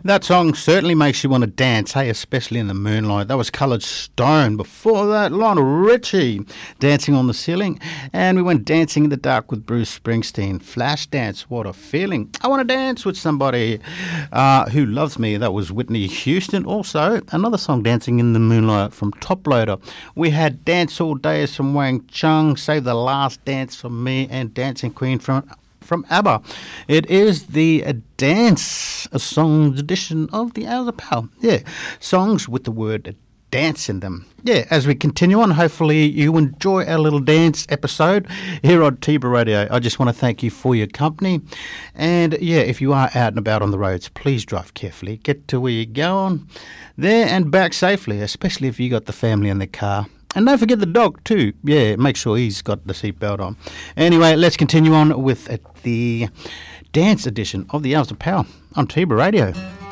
That song certainly makes you want to dance, hey, especially in the moonlight. That was Coloured Stone. Before that, Lionel Richie, Dancing on the Ceiling. And we went Dancing in the Dark with Bruce Springsteen. Flashdance, what a feeling. I want to dance with somebody who loves me. That was Whitney Houston. Also, another song, Dancing in the Moonlight from Top Loader. We had Dance All Day from Wang Chung, Save the Last Dance for Me, and Dancing Queen from ABBA. It is the dance songs edition of the Hours of Power. Yeah, songs with the word dance in them. Yeah, as we continue on, hopefully you enjoy our little dance episode here on Tiba Radio. I just want to thank you for your company. And yeah, if you are out and about on the roads, please drive carefully. Get to where you're going there and back safely, especially if you got the family in the car. And don't forget the dog too. Yeah, make sure he's got the seatbelt on. Anyway, let's continue on with the dance edition of the Hours of Power on Tiba Radio.